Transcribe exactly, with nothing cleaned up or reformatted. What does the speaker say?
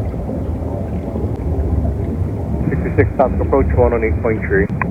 sixty-six South approach one on eight point three.